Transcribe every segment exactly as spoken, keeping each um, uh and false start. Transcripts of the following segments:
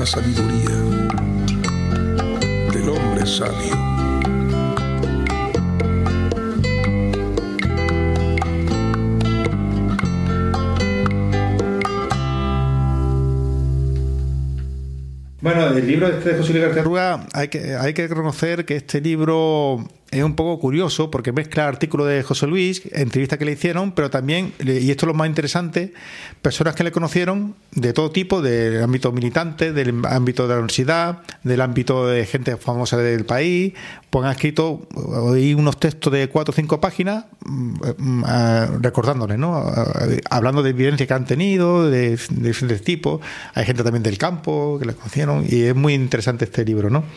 sabiduría del hombre sabio. Bueno, el libro este de José Luis García Rúa, hay que, hay que reconocer que este libro es un poco curioso porque mezcla artículos de José Luis, entrevistas que le hicieron, pero también, y esto es lo más interesante, personas que le conocieron de todo tipo, del ámbito militante, del ámbito de la universidad, del ámbito de gente famosa del país, pues han escrito hoy unos textos de cuatro o cinco páginas recordándoles, ¿no? Hablando de evidencias que han tenido, de, de diferentes tipos. Hay gente también del campo que le conocieron y es muy interesante este libro, ¿no?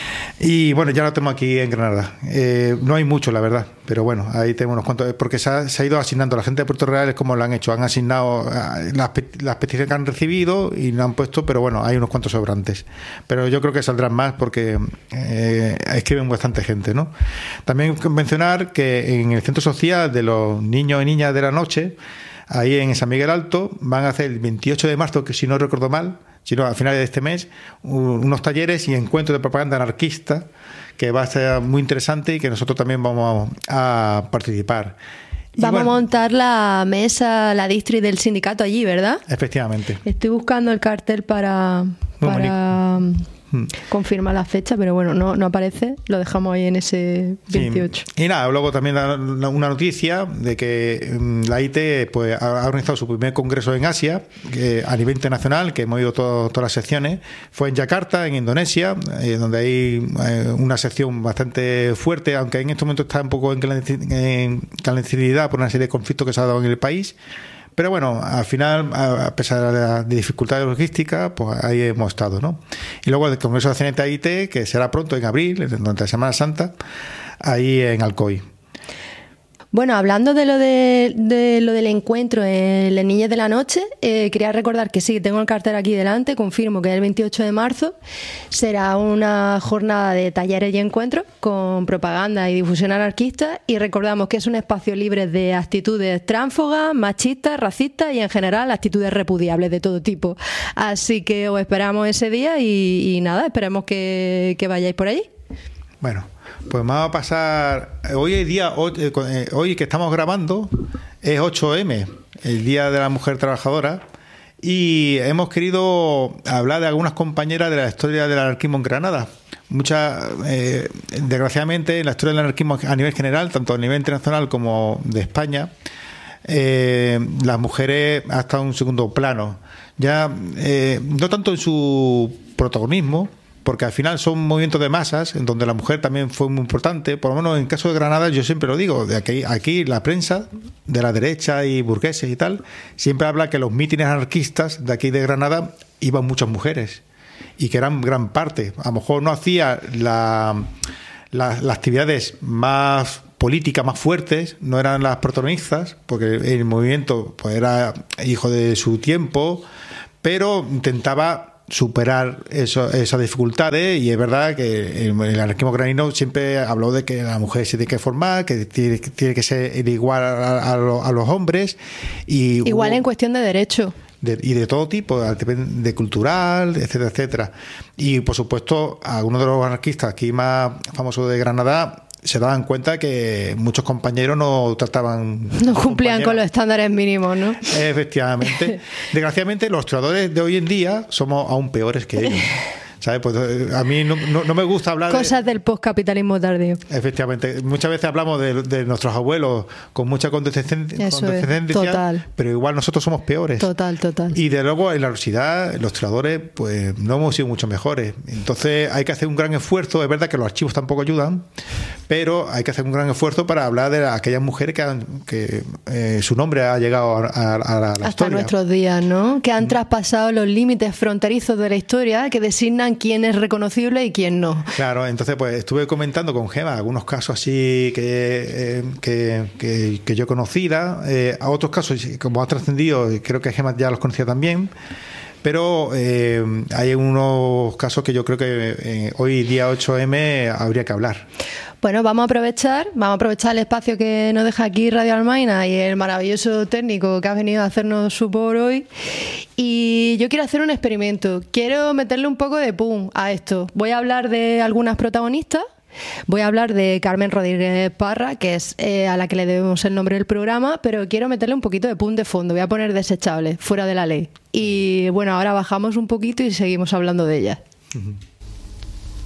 Y bueno, ya lo tenemos aquí en Granada. Eh, no hay mucho, la verdad, pero bueno, ahí tenemos unos cuantos, porque se ha, se ha ido asignando. La gente de Puerto Real es como lo han hecho, han asignado las, las peticiones que han recibido y lo han puesto, pero bueno, hay unos cuantos sobrantes. Pero yo creo que saldrán más porque eh, escriben bastante gente, ¿no? También mencionar que en el Centro Social de los Niños y Niñas de la Noche, ahí en San Miguel Alto, van a hacer el veintiocho de marzo, que si no recuerdo mal, sino a finales de este mes, unos talleres y encuentros de propaganda anarquista que va a ser muy interesante y que nosotros también vamos a participar. Y vamos bueno, a montar la mesa, la distri del sindicato allí, ¿verdad? Efectivamente. Estoy buscando el cartel para, para confirmar la fecha, pero bueno, no, no aparece, lo dejamos ahí en ese veintiocho. Sí. Y nada, luego también la, la, una noticia de que um, la I T pues, ha organizado su primer congreso en Asia, que, a nivel internacional, que hemos ido todo, todas las secciones. Fue en Yakarta, en Indonesia, eh, donde hay eh, una sección bastante fuerte, aunque en este momento está un poco en clandestinidad por una serie de conflictos que se ha dado en el país. Pero bueno, al final, a pesar de la dificultad logística, pues ahí hemos estado, ¿no? Y luego el Congreso de Accionistas I T, que será pronto, en abril, durante la Semana Santa, ahí en Alcoy. Bueno, hablando de lo de, de lo del encuentro en las Niñas de la Noche, eh, quería recordar que sí, tengo el cartel aquí delante, confirmo que el veintiocho de marzo será una jornada de talleres y encuentros con propaganda y difusión anarquista, y recordamos que es un espacio libre de actitudes tránsfogas, machistas, racistas y en general actitudes repudiables de todo tipo. Así que os esperamos ese día y, y nada, esperemos que, que vayáis por allí. Bueno, pues vamos a pasar. Hoy es día, hoy que estamos grabando es ocho eme, el Día de la Mujer Trabajadora, y hemos querido hablar de algunas compañeras de la historia del anarquismo en Granada. Muchas, eh, desgraciadamente, en la historia del anarquismo a nivel general, tanto a nivel internacional como de España, eh, las mujeres han estado en un segundo plano. Ya eh, no tanto en su protagonismo, porque al final son movimientos de masas en donde la mujer también fue muy importante. Por lo menos en el caso de Granada, yo siempre lo digo, de aquí, aquí la prensa de la derecha y burgueses y tal siempre habla que los mítines anarquistas de aquí de Granada iban muchas mujeres y que eran gran parte. A lo mejor no hacía la, la, las actividades más políticas más fuertes, no eran las protagonistas, porque el movimiento pues era hijo de su tiempo, pero intentaba superar eso, esas dificultades, y es verdad que el, el anarquismo granadino siempre habló de que la mujer se tiene que formar, que tiene, tiene que ser igual a, a, a los hombres, y igual hubo, en cuestión de derecho de, y de todo tipo, de cultural, etcétera, etcétera. Y por supuesto, algunos de los anarquistas aquí más famosos de Granada se daban cuenta que muchos compañeros no trataban... No cumplían con los estándares mínimos, ¿no? Efectivamente. Desgraciadamente, los trabajadores de hoy en día somos aún peores que ellos. ¿Sabes? Pues a mí no, no, no me gusta hablar cosas de, del postcapitalismo tardío. Efectivamente. Muchas veces hablamos de, de nuestros abuelos con mucha condescendencia, total. Pero igual nosotros somos peores. Total, total. Y de luego en la universidad, los trabajadores, pues no hemos sido mucho mejores. Entonces hay que hacer un gran esfuerzo. Es verdad que los archivos tampoco ayudan, pero hay que hacer un gran esfuerzo para hablar de aquellas mujeres que, han, que eh, su nombre ha llegado a, a, a la, la hasta historia. Nuestros días, ¿no? Que han mm. traspasado los límites fronterizos de la historia, que designan quién es reconocible y quién no. Claro, entonces pues estuve comentando con Gema algunos casos así que, eh, que, que, que yo conocida, eh, a otros casos como ha trascendido, creo que Gema ya los conocía también, pero eh, hay unos casos que yo creo que eh, hoy día ocho eme habría que hablar. Bueno, vamos a aprovechar, vamos a aprovechar el espacio que nos deja aquí Radio Almaina y el maravilloso técnico que ha venido a hacernos su por hoy. Y yo quiero hacer un experimento. Quiero meterle un poco de pum a esto. Voy a hablar de algunas protagonistas. Voy a hablar de Carmen Rodríguez Parra, que es eh, a la que le debemos el nombre del programa, pero quiero meterle un poquito de pum de fondo. Voy a poner desechable, fuera de la ley. Y bueno, ahora bajamos un poquito y seguimos hablando de ella. Uh-huh.